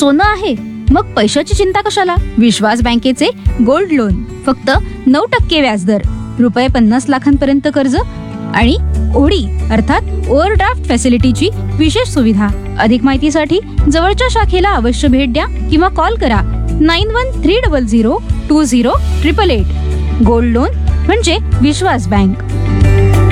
सोनं आहे मग पैशाची चिंता कशाला? विश्वास बँकेचे गोल्ड लोन, फक्त 9% व्याजदर, रुपये 50 लाखांपर्यंत कर्ज आणि ओडी अर्थात ओव्हरड्राफ्ट फॅसिलिटीची विशेष सुविधा. अधिक माहितीसाठी जवळच्या शाखेला अवश्य भेट द्या किंवा कॉल करा 9130020888. गोल्ड लोन म्हणजे विश्वास बँक.